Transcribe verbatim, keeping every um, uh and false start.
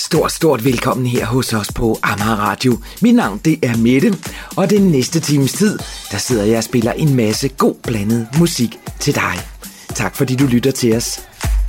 Stort, stort velkommen her hos os på Amager Radio. Mit navn, det er Mette, og den næste times tid, der sidder jeg og spiller en masse god blandet musik til dig. Tak fordi du lytter til os.